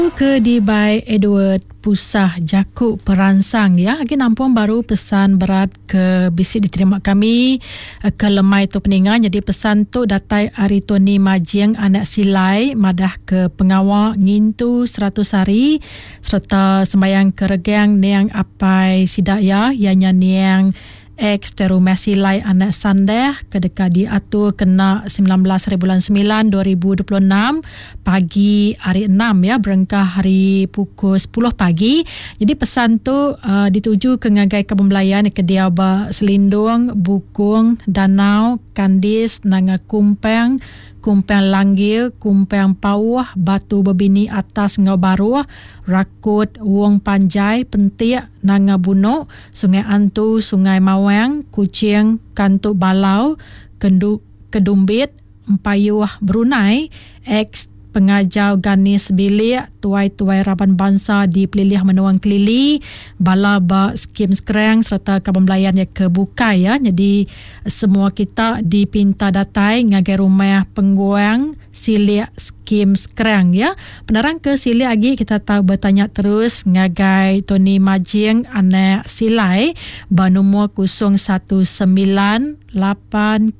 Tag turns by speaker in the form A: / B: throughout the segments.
A: ke di by Edward Pusah Jakub Peransang ya. Lagi nampung baru pesan berat ke bisik diterima kami ke lemai tu peningan. Jadi pesan tu datai Aritoni Majing anak silai madah ke pengawal ngintu 100 hari serta sembayang keregang niang apai sidak ya ianya niang ex terumah silai anak sandeh kedeka diatur kena 19 hari bulan 9 2026 pagi hari 6 ya berengkah hari pukul 10 pagi. Jadi pesan tu dituju ke ngagai kebembelayan ke Diaba Selindung, Bukung, Danau, Kandis, Nanga Kumpang, Kumpang Langgil, Kumpang Pawah, Batu Bebini Atas Ngau Baru, Rakut, Wong Panjai, Pentik, Nanga Bunuk, Sungai Antu, Sungai Mawang, Kuching, Kantuk Balau, Kedumbit, Empayuh Brunei, ex Pengajau Ganis Bilik, Tuai-tuai Raban Bangsa di Pelilih Menuang Kelili, Bala Ba Skim Skreng serta kebembelayan yang kebukai ya. Jadi semua kita dipinta datai ngagai rumah pengguang Silik Skim Skreng ya. Penerang ke Silik lagi kita tahu bertanya terus ngagai Tony Majing anak silai banumur 019 805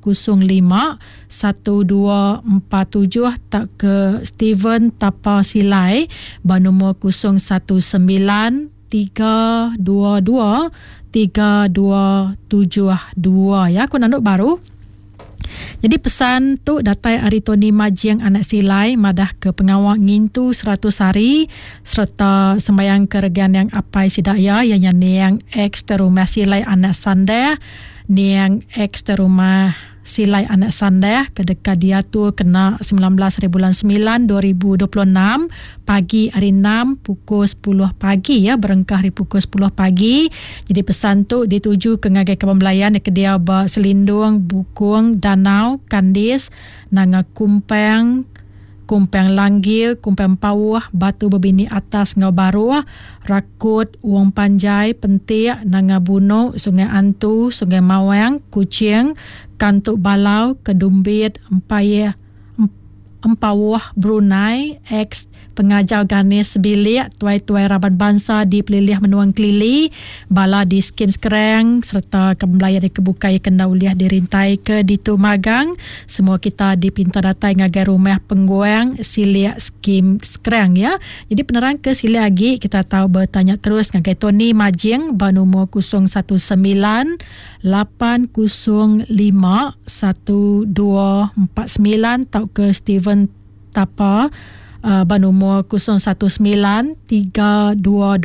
A: 1247 tak ke Steven Tapa Silai banumur 019 322 3272 ya. Aku nanduk baru. Jadi pesan tu datai Aritoni Majing anak silai madah ke pengawal ngintu 100 hari serta sembayang keregan yang apai sidak ya ianya niang ex terumah silai anak sandeh niang ex terumah silai anak sandeh kedeka dia tu kena 19 hari bulan 9 2026 pagi hari 6 pukul 10 pagi ya berengkah hari pukul 10 pagi. Jadi pesan tu dituju ke ngagai kebembelayan ke Diaba Selindung, Bukung, Danau, Kandis, Nanga Kumpang, Kumpang Langgil, Kumpang Pawah, Batu Bebini Atas Ngau Baru, Rakut, Wong Panjai, Pentik, Nanga Bunuk, Sungai Antu, Sungai Mawang, Kuching, Kantuk Balau, Kedumbit, Empawah Brunei, ex Pengajau Ganis Bilik, Tuai-tuai Raban Bangsa di Pelilih Menuang Kelili, Bala di Skim Skreng serta kebembelayan di kebukai kena uliah dirintai ke Ditu Magang. Semua kita dipinta datai ngagai rumah pengguang Silik Skim Skreng ya. Jadi penerang ke Silik lagi kita tahu bertanya terus ngagai Tony Majing banumur 019 805 1249 tau ke Steven Tapa banumur 019 322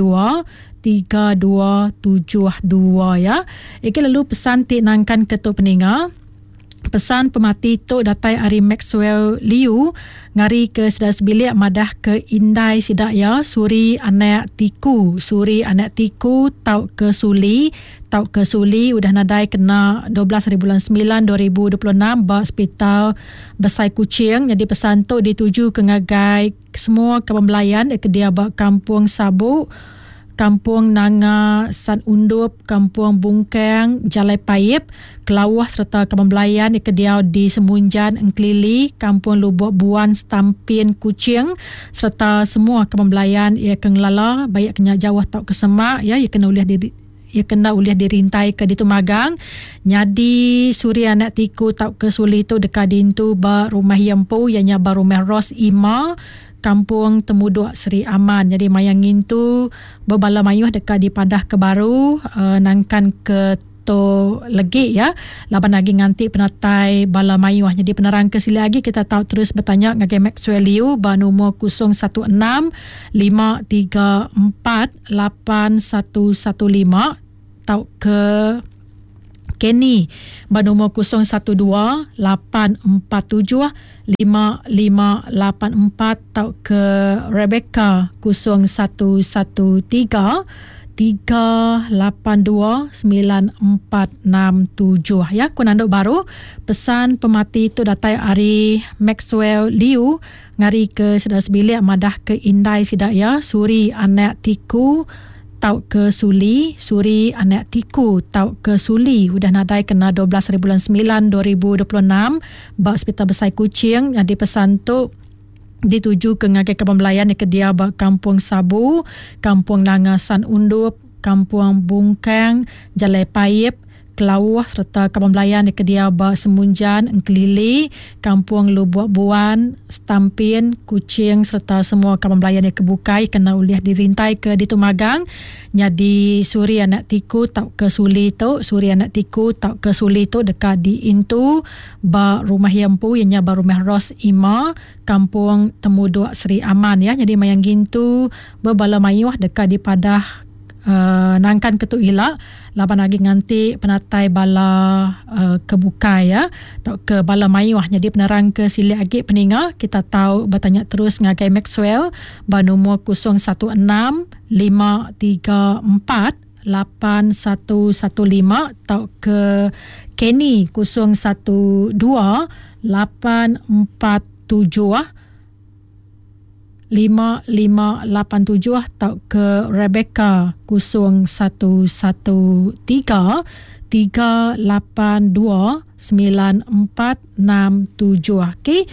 A: 3272 ya. Iki lalu pesan tik nangkan ketuk peninga. Pesan pemati tu datai Ari Maxwell Liu ngari ke sedas bilik madah ke Indai sidak ya suri anak tiku tau ke Suli udah nadai kena 12 hari bulan 9 2026 ba hospital Besai Kuching. Jadi pesan tu dituju ke ngagai semua kebembelayan ke dia ba Kampung Sabuk, Kampung Nanga San Undup, Kampung Bungkang, Jalai Paip, Kelawah serta kebembelayan ke dia di Semunjan, Engkelili, Kampung Lubuk Buan, Stampin, Kuching serta semua kebembelayan ia kenglala baik kenya jauh tau ke Semak ya ia kena uliah dirintai ke Ditu Magang. Nyadi suri anak tiku tau ke Suli tu dekat dintu ba rumah Yempu ianya ba rumah Ros Ima, Kampung Temuduk Seri Aman. Jadi mayangin tu berbala mayuh dekat di Padah Kebaru nangkan ke to legi ya laban lagi nganti penatai bala mayuh. Jadi penerang ke sila lagi kita tahu terus bertanya ngagai Maxwell Liu ba nombor 016 534 8115 tau ke Kenny ba nombor 012 847 5584 tau ke Rebecca 0113 3829467 ya. Kunanduk baru pesan pemati itu datai Ari Maxwell Liu ngari ke sedas bilik madah ke Indai sidak ya suri anak tiku tau ke Suli anak tiku tau ke Suli udah nadai kena 12 hari bulan 9 2026 ba hospital Besai Kuching. Jadi pesan tu dituju ke ngagai kebembelayan di kedia Kampung Sabu, Kampung Nangasan Undup, Kampung Bungkang, Jalai Payip, Kelawah serta kebembelayan di kedia Semunjan, Engkelili, Kampung Lubuk Buan, Stampin, Kucing serta semua kebembelayan yang kebukai kena uliah dirintai ke Ditumagang. Jadi suri anak tiku tau ke Suli tu, suri anak tiku tau ke Suli tu dekat di Intu, ba rumah Yampu ianya ba rumah Ros Ima, Kampung Temuduak Seri Aman ya. Jadi mayang gintu bebala mayuah dekat di Padah Nangkan Ketuk Ilak laban lagi nganti penatai bala kebukai ya atau ke bala mayuah. Jadi penerang ke sili agi peninga kita tahu bertanya terus ngagai Maxwell ba nombor 016 534 8115 atau ke Kenny 012 847 5587 atau ke Rebecca 011 382 9467. Okey.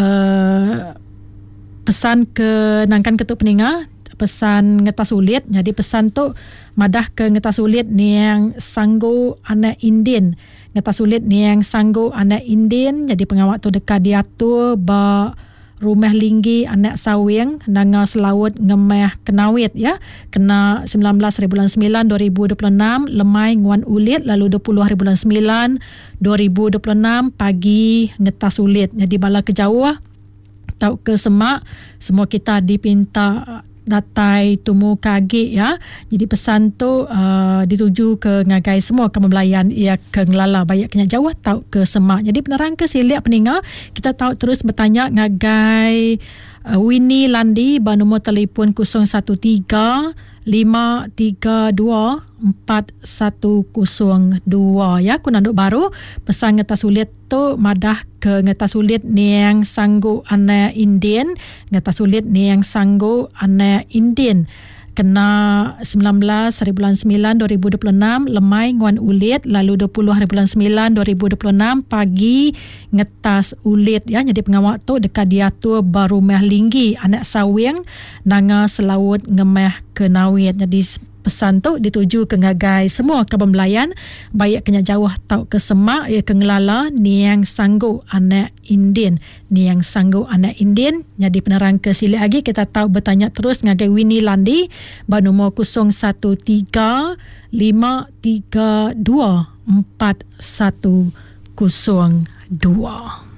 A: Pesan ke Nangkan Ketuk Peninga, pesan ngetas ulit. Jadi pesan tu madah ke ngetas ulit ni yang sanggu anak Indin. Ngetas ulit ni yang sanggu anak Indin. Jadi pengawak tu dekat diatur ba Rumah Linggi Anak Sawing Nanga Selawut Ngemeh Kenawit ya. Kena 19 hari bulan 9 2026 lemai nguan ulit, lalu 20 hari bulan 9 2026 pagi ngetas ulit. Jadi bala ke Jawa tau ke Semak, semua kita dipinta datai tumu kagi ya. Jadi pesan tu dituju ke ngagai semua kebembelayan ia ke ngelala bayak kenya Jawa tau ke Semak. Jadi penerang ke siliak peninga kita tahu terus bertanya ngagai Winnie Landi ba nombor telefon 013 532 4102 ya. Kunanduk baru pesan ngetas ulit tu madah ke ngetas ulit ni yang sanggu anak Indien, ngetas ulit ni yang sanggu anak Indien. Kena 19 hari bulan 9 2026 lemai nguan ulit, lalu 20 hari bulan 9 2026 pagi ngetas ulit ya. Jadi pengawak tu dekat diatur Barumah Linggi Anak Sawing Nanga Selawut Ngemeh Kenawit. Jadi pesan tu dituju ke ngagai semua kebembelayan baik kenya Jawa tau ke Semak ya ke ngelala ni yang sanggu anak Indin, ni yang sanggu anak Indin. Jadi penerang ke sili lagi kita tahu bertanya terus ngagai Winnie Landi ba nombor 013 532 4102.